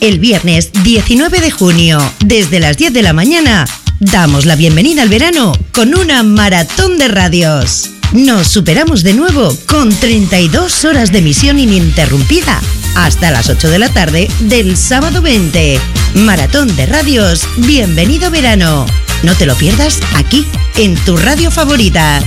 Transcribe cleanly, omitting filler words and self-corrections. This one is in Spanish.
El viernes 19 de junio, desde las 10 de la mañana, damos la bienvenida al verano con una maratón de radios. Nos superamos de nuevo con 32 horas de emisión ininterrumpida hasta las 8 de la tarde del sábado 20. Maratón de radios, bienvenido verano. No te lo pierdas aquí, en tu radio favorita.